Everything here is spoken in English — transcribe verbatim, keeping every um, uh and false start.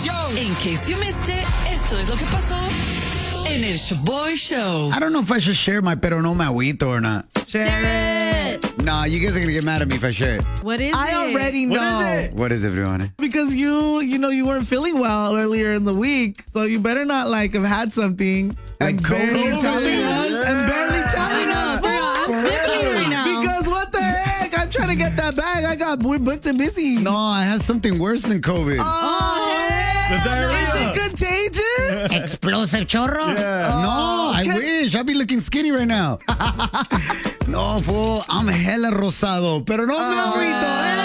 In case you missed it, esto es lo que pasó en el Shaboy Show. I don't know if I should share my pero no me agüito or not. Share it. Nah, you guys are gonna get mad at me if I share it. What is I it? already know. What is it? What is it, Brianna? Because you, you know, you weren't feeling well earlier in the week. So you better not, like, have had something Like and barely COVID? telling us Yeah. and barely telling us. I'm sniffling right now. Because what the heck? I'm trying to get that bag. I got, we're booked and busy. No, I have something worse than COVID. Oh, heck. The diarrhea. Is it contagious? Explosive chorro? Yeah. No, I can- wish. I'd be looking skinny right now. No, fool. I'm hella rosado. Pero no me agüito, eh.